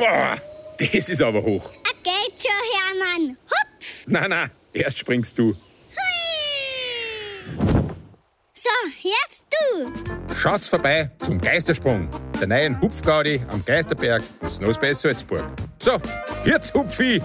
Boah, das ist aber hoch. Geht schon, Hermann. Hupf. Na, erst springst du. Hui. So, jetzt du. Schaut's vorbei zum Geistersprung, der neuen Hupfgaudi am Geisterberg im Snowspace Salzburg. So, jetzt Hupfi!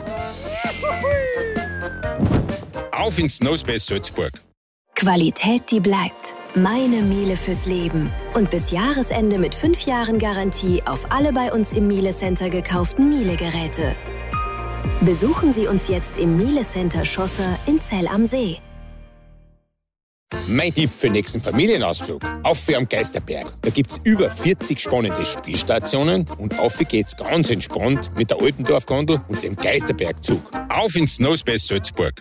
Auf ins Snowspace Salzburg. Qualität, die bleibt. Meine Miele fürs Leben. Und bis Jahresende mit 5 Jahren Garantie auf alle bei uns im Miele Center gekauften Miele-Geräte. Besuchen Sie uns jetzt im Miele Center Schlosser in Zell am See. Mein Tipp für den nächsten Familienausflug. Auf am Geisterberg. Da gibt's über 40 spannende Spielstationen und auf geht's ganz entspannt mit der Altendorf-Gondel und dem Geisterbergzug. Auf ins Snowspace Salzburg.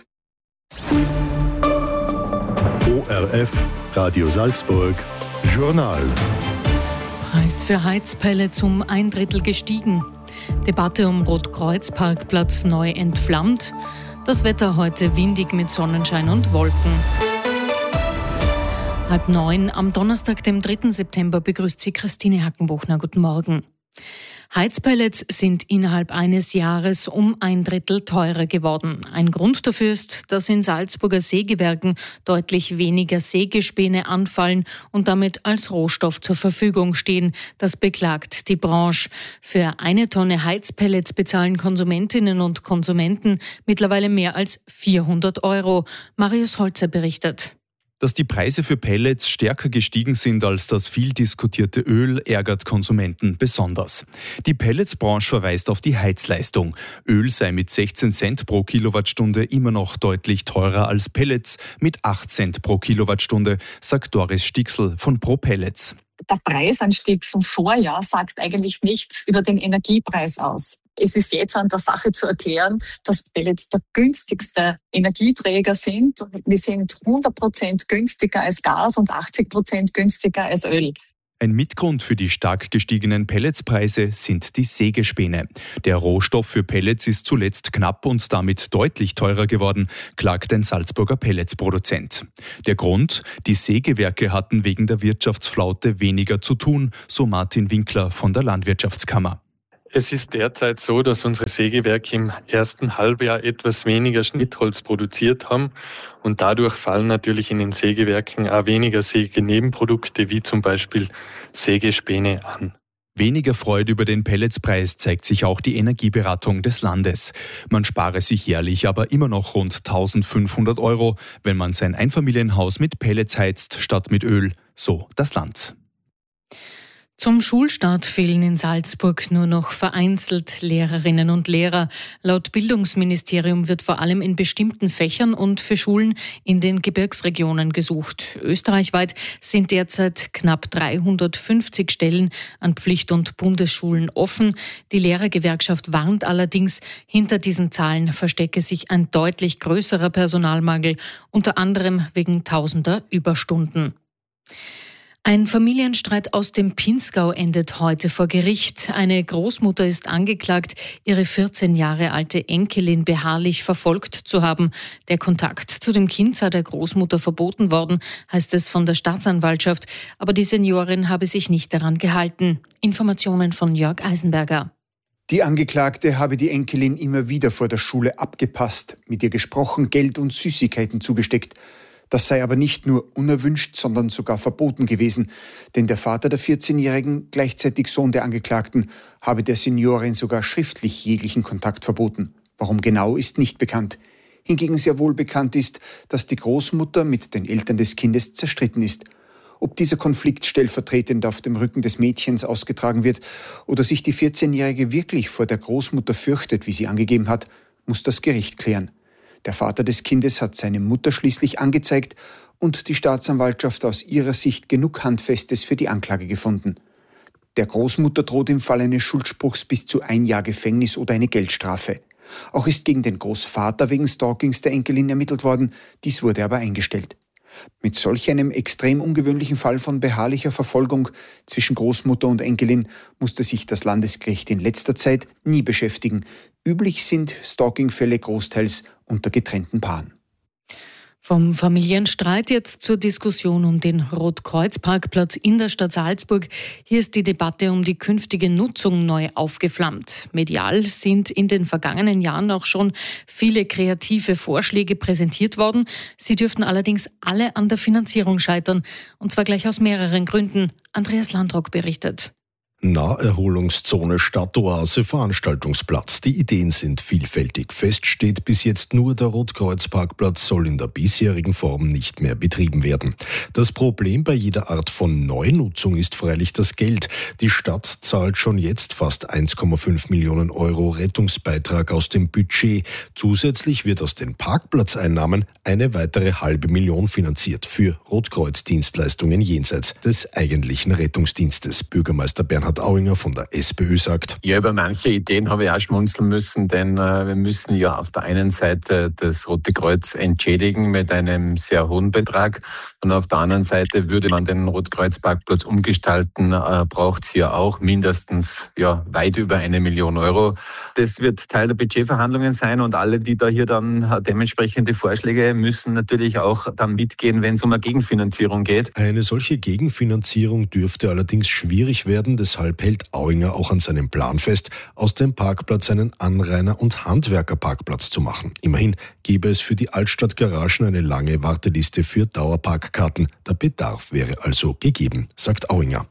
ORF, Radio Salzburg, Journal. Preis für Heizpellets um 1/3 gestiegen. Debatte um Rotkreuz-Parkplatz neu entflammt. Das Wetter heute windig mit Sonnenschein und Wolken. 8:30 am Donnerstag, dem 3. September, begrüßt Sie Christine Hackenbuchner. Guten Morgen. Heizpellets sind innerhalb eines Jahres um 1/3 teurer geworden. Ein Grund dafür ist, dass in Salzburger Sägewerken deutlich weniger Sägespäne anfallen und damit als Rohstoff zur Verfügung stehen. Das beklagt die Branche. Für 1 Tonne Heizpellets bezahlen Konsumentinnen und Konsumenten mittlerweile mehr als 400 €. Marius Holzer berichtet. Dass die Preise für Pellets stärker gestiegen sind als das viel diskutierte Öl, ärgert Konsumenten besonders. Die Pelletsbranche verweist auf die Heizleistung. Öl sei mit 16 Cent pro Kilowattstunde immer noch deutlich teurer als Pellets mit 8 Cent pro Kilowattstunde, sagt Doris Stixl von Pro Pellets. Der Preisanstieg vom Vorjahr sagt eigentlich nichts über den Energiepreis aus. Es ist jetzt an der Sache zu erklären, dass Pellets der günstigste Energieträger sind. Wir sind 100% günstiger als Gas und 80% günstiger als Öl. Ein Mitgrund für die stark gestiegenen Pelletspreise sind die Sägespäne. Der Rohstoff für Pellets ist zuletzt knapp und damit deutlich teurer geworden, klagt ein Salzburger Pelletsproduzent. Der Grund? Die Sägewerke hatten wegen der Wirtschaftsflaute weniger zu tun, so Martin Winkler von der Landwirtschaftskammer. Es ist derzeit so, dass unsere Sägewerke im ersten Halbjahr etwas weniger Schnittholz produziert haben und dadurch fallen natürlich in den Sägewerken auch weniger Sägenebenprodukte wie zum Beispiel Sägespäne an. Weniger Freude über den Pelletspreis zeigt sich auch die Energieberatung des Landes. Man spare sich jährlich aber immer noch rund 1.500 €, wenn man sein Einfamilienhaus mit Pellets heizt statt mit Öl, so das Land. Zum Schulstart fehlen in Salzburg nur noch vereinzelt Lehrerinnen und Lehrer. Laut Bildungsministerium wird vor allem in bestimmten Fächern und für Schulen in den Gebirgsregionen gesucht. Österreichweit sind derzeit knapp 350 Stellen an Pflicht- und Bundesschulen offen. Die Lehrergewerkschaft warnt allerdings, hinter diesen Zahlen verstecke sich ein deutlich größerer Personalmangel, unter anderem wegen tausender Überstunden. Ein Familienstreit aus dem Pinzgau endet heute vor Gericht. Eine Großmutter ist angeklagt, ihre 14 Jahre alte Enkelin beharrlich verfolgt zu haben. Der Kontakt zu dem Kind sei der Großmutter verboten worden, heißt es von der Staatsanwaltschaft. Aber die Seniorin habe sich nicht daran gehalten. Informationen von Jörg Eisenberger. Die Angeklagte habe die Enkelin immer wieder vor der Schule abgepasst, mit ihr gesprochen, Geld und Süßigkeiten zugesteckt. Das sei aber nicht nur unerwünscht, sondern sogar verboten gewesen, denn der Vater der 14-Jährigen, gleichzeitig Sohn der Angeklagten, habe der Seniorin sogar schriftlich jeglichen Kontakt verboten. Warum genau, ist nicht bekannt. Hingegen sehr wohl bekannt ist, dass die Großmutter mit den Eltern des Kindes zerstritten ist. Ob dieser Konflikt stellvertretend auf dem Rücken des Mädchens ausgetragen wird oder sich die 14-Jährige wirklich vor der Großmutter fürchtet, wie sie angegeben hat, muss das Gericht klären. Der Vater des Kindes hat seine Mutter schließlich angezeigt und die Staatsanwaltschaft aus ihrer Sicht genug Handfestes für die Anklage gefunden. Der Großmutter droht im Fall eines Schuldspruchs bis zu 1 Jahr Gefängnis oder eine Geldstrafe. Auch ist gegen den Großvater wegen Stalkings der Enkelin ermittelt worden, dies wurde aber eingestellt. Mit solch einem extrem ungewöhnlichen Fall von beharrlicher Verfolgung zwischen Großmutter und Enkelin musste sich das Landesgericht in letzter Zeit nie beschäftigen. Üblich sind Stalking-Fälle großteils unter getrennten Paaren. Vom Familienstreit jetzt zur Diskussion um den Rotkreuz-Parkplatz in der Stadt Salzburg. Hier ist die Debatte um die künftige Nutzung neu aufgeflammt. Medial sind in den vergangenen Jahren auch schon viele kreative Vorschläge präsentiert worden. Sie dürften allerdings alle an der Finanzierung scheitern. Und zwar gleich aus mehreren Gründen. Andreas Landrock berichtet. Naherholungszone, Stadtoase, Veranstaltungsplatz. Die Ideen sind vielfältig. Fest steht bis jetzt nur, der Rotkreuz-Parkplatz soll in der bisherigen Form nicht mehr betrieben werden. Das Problem bei jeder Art von Neunutzung ist freilich das Geld. Die Stadt zahlt schon jetzt fast 1,5 Millionen Euro Rettungsbeitrag aus dem Budget. Zusätzlich wird aus den Parkplatzeinnahmen eine weitere $500.000 finanziert für Rotkreuz-Dienstleistungen jenseits des eigentlichen Rettungsdienstes. Bürgermeister Bernhard Auinger von der SPÖ sagt: Ja, über manche Ideen habe ich auch schmunzeln müssen, denn wir müssen ja auf der einen Seite das Rote Kreuz entschädigen mit einem sehr hohen Betrag und auf der anderen Seite würde man den Rotkreuz-Parkplatz umgestalten, braucht es hier auch mindestens weit über 1 Million Euro. Das wird Teil der Budgetverhandlungen sein und alle, die da hier dann dementsprechende Vorschläge müssen natürlich auch dann mitgehen, wenn es um eine Gegenfinanzierung geht. Eine solche Gegenfinanzierung dürfte allerdings schwierig werden. Deshalb hält Auinger auch an seinem Plan fest, aus dem Parkplatz einen Anrainer- und Handwerkerparkplatz zu machen. Immerhin gäbe es für die Altstadtgaragen eine lange Warteliste für Dauerparkkarten. Der Bedarf wäre also gegeben, sagt Auinger.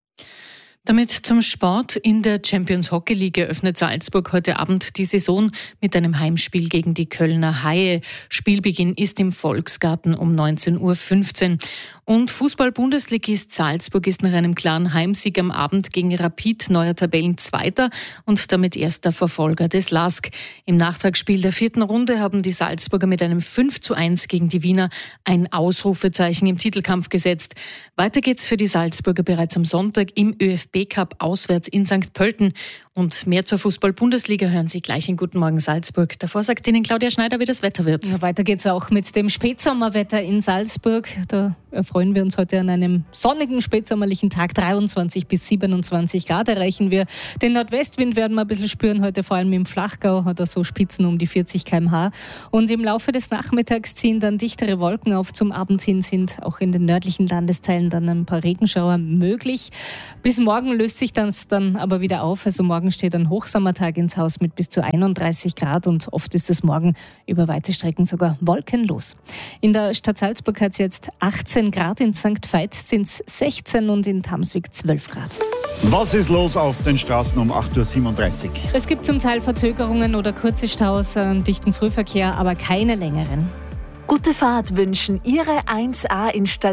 Damit zum Sport. In der Champions Hockey League eröffnet Salzburg heute Abend die Saison mit einem Heimspiel gegen die Kölner Haie. Spielbeginn ist im Volksgarten um 19.15 Uhr. Und Fußball-Bundesligist Salzburg ist nach einem klaren Heimsieg am Abend gegen Rapid neuer Tabellenzweiter und damit erster Verfolger des LASK. Im Nachtragsspiel der 4. Runde haben die Salzburger mit einem 5:1 gegen die Wiener ein Ausrufezeichen im Titelkampf gesetzt. Weiter geht's für die Salzburger bereits am Sonntag im ÖFB-Cup auswärts in St. Pölten. Und mehr zur Fußball-Bundesliga hören Sie gleich in Guten Morgen Salzburg. Davor sagt Ihnen Claudia Schneider, wie das Wetter wird. Ja, weiter geht's auch mit dem Spätsommerwetter in Salzburg. Da erfreuen wir uns heute an einem sonnigen, spätsommerlichen Tag. 23 bis 27 Grad erreichen wir. Den Nordwestwind werden wir ein bisschen spüren, heute vor allem im Flachgau hat er so Spitzen um die 40 km/h. Und im Laufe des Nachmittags ziehen dann dichtere Wolken auf. Zum Abend hin sind auch in den nördlichen Landesteilen dann ein paar Regenschauer möglich. Bis morgen löst sich das dann aber wieder auf. Also morgen steht ein Hochsommertag ins Haus mit bis zu 31 Grad und oft ist es morgen über weite Strecken sogar wolkenlos. In der Stadt Salzburg hat es jetzt 18 Grad, in St. Veit sind es 16 und in Tamswig 12 Grad. Was ist los auf den Straßen um 8.37 Uhr? Es gibt zum Teil Verzögerungen oder kurze Staus, dichten Frühverkehr, aber keine längeren. Gute Fahrt wünschen Ihre 1A Installation.